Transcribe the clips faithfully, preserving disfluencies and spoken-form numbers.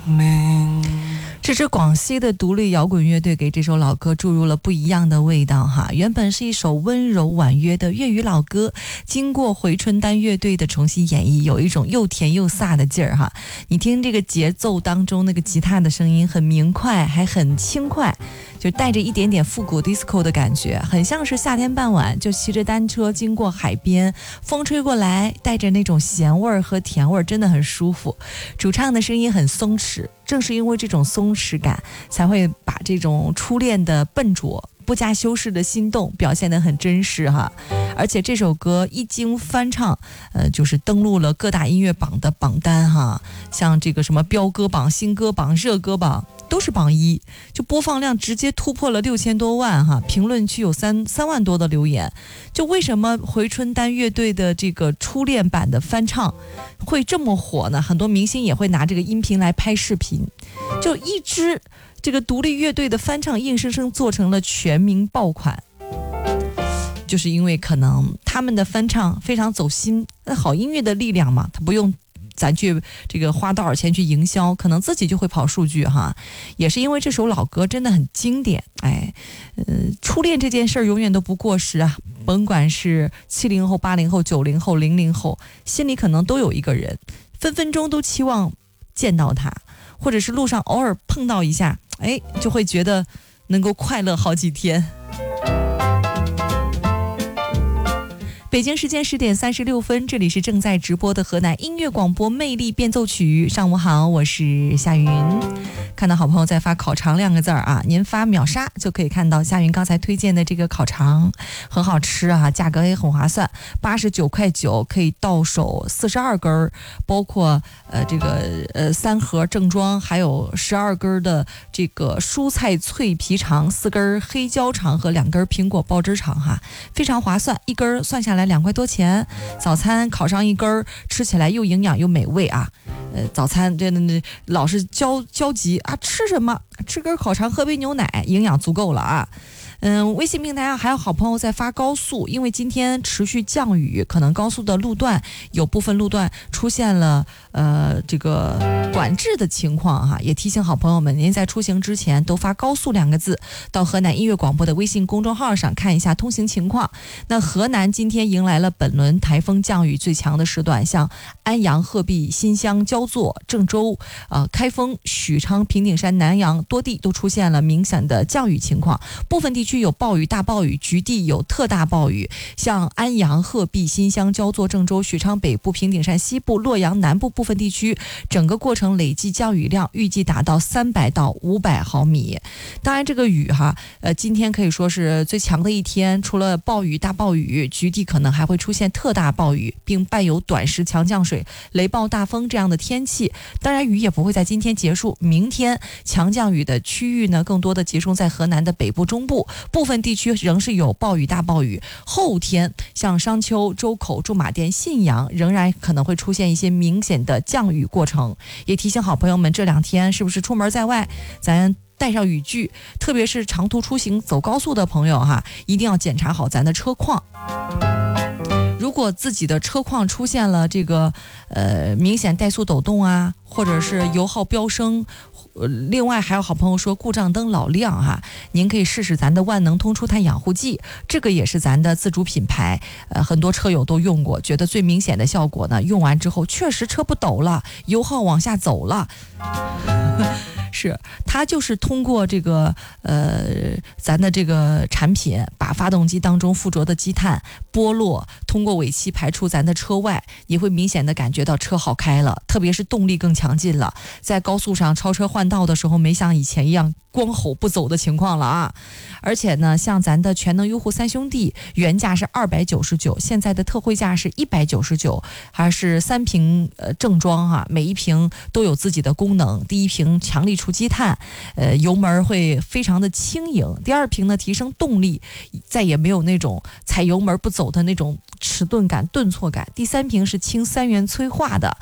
这支广西的独立摇滚乐队给这首老歌注入了不一样的味道哈。原本是一首温柔婉约的粤语老歌，经过回春丹乐队的重新演绎，有一种又甜又飒的劲儿哈。你听这个节奏当中那个吉他的声音很明快，还很轻快，就带着一点点复古 disco 的感觉，很像是夏天傍晚就骑着单车经过海边，风吹过来，带着那种咸味儿和甜味儿，真的很舒服。主唱的声音很松弛，正是因为这种松弛感，才会把这种初恋的笨拙不加修饰的心动表现得很真实哈。而且这首歌一经翻唱，呃，就是登陆了各大音乐榜的榜单哈，像这个什么飙歌榜、新歌榜、热歌榜都是榜一，就播放量直接突破了六千多万哈，评论区有三三万多的留言。就为什么回春丹乐队的这个初恋版的翻唱会这么火呢？很多明星也会拿这个音频来拍视频，就一支这个独立乐队的翻唱硬生生做成了全民爆款。就是因为可能他们的翻唱非常走心，那好音乐的力量嘛，他不用咱去这个花多少钱去营销，可能自己就会跑数据哈。也是因为这首老歌真的很经典，哎，呃，初恋这件事儿永远都不过时啊。甭管是七零后、八零后、九零后、零零后，心里可能都有一个人，分分钟都期望见到他，或者是路上偶尔碰到一下，哎，就会觉得能够快乐好几天。北京时间十点三十六分，这里是正在直播的河南音乐广播魅力变奏曲。上午好，我是夏云。看到好朋友在发烤肠两个字儿啊，您发秒杀就可以看到夏云刚才推荐的这个烤肠，很好吃啊，价格也很划算，八十九块九可以到手四十二根，包括呃这个呃三盒正装，还有十二根的这个蔬菜脆皮肠，四根黑椒肠和两根苹果爆汁肠哈，非常划算，一根算下来两块多钱，早餐烤上一根，吃起来又营养又美味啊。呃，早餐这这老是焦焦急啊，吃什么？吃根烤肠，喝杯牛奶，营养足够了啊。嗯，微信平台上还有好朋友在发高速，因为今天持续降雨，可能高速的路段有部分路段出现了呃这个管制的情况哈，也提醒好朋友们，您在出行之前都发高速两个字到河南音乐广播的微信公众号上看一下通行情况。那河南今天迎来了本轮台风降雨最强的时段，像安阳、鹤壁、新乡、焦作、郑州、呃开封、许昌、平顶山、南阳多地都出现了明显的降雨情况，部分地区有暴雨、大暴雨，局地有特大暴雨。像安阳、鹤壁、新乡、焦作、郑州、许昌北部、平顶山西部、洛阳南部部分地区，整个过程累计降雨量预计达到三百到五百毫米。当然，这个雨哈，呃，今天可以说是最强的一天，除了暴雨、大暴雨，局地可能还会出现特大暴雨，并伴有短时强降水、雷暴大风这样的天气。当然，雨也不会在今天结束，明天强降雨的区域呢，更多的集中在河南的北部、中部。部分地区仍是有暴雨、大暴雨。后天像商丘、周口、驻马店、信阳仍然可能会出现一些明显的降雨过程。也提醒好朋友们，这两天是不是出门在外，咱带上雨具，特别是长途出行走高速的朋友哈，一定要检查好咱的车况。如果自己的车况出现了这个呃明显怠速抖动啊，或者是油耗飙升，呃，另外还有好朋友说故障灯老亮哈，您可以试试咱的万能通出碳养护剂，这个也是咱的自主品牌，呃，很多车友都用过，觉得最明显的效果呢，用完之后确实车不抖了，油耗往下走了。是它就是通过这个呃咱的这个产品，把发动机当中附着的积碳剥落，通过尾气排出咱的车外，你会明显的感觉到车好开了，特别是动力更强劲了，在高速上超车换道的时候，没像以前一样光吼不走的情况了啊。而且呢，像咱的全能优护三兄弟，原价是二百九十九，现在的特惠价是一百九十九，还是三瓶呃正装哈、啊，每一瓶都有自己的功能。第一瓶强力除积碳，呃，油门会非常的轻盈；第二瓶呢，提升动力，再也没有那种踩油门不走的那种迟钝感、顿挫感；第三瓶是轻三元催化的。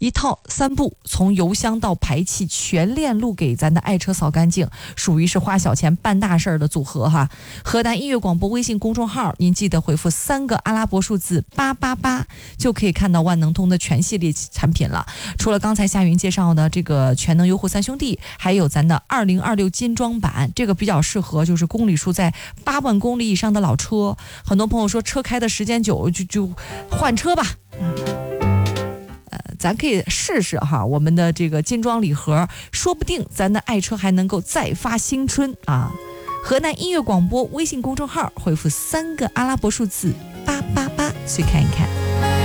一套三步，从油箱到排气全链路给咱的爱车扫干净，属于是花小钱办大事儿的组合哈。河南音乐广播微信公众号，您记得回复三个阿拉伯数字八八八，就可以看到万能通的全系列产品了。除了刚才夏云介绍的这个全能优护三兄弟，还有咱的二零二六精装版，这个比较适合就是公里数在八万公里以上的老车。很多朋友说车开的时间久就就换车吧。嗯咱可以试试哈，我们的这个精装礼盒，说不定咱的爱车还能够再发新春啊！河南音乐广播微信公众号回复三个阿拉伯数字八八八，去看一看。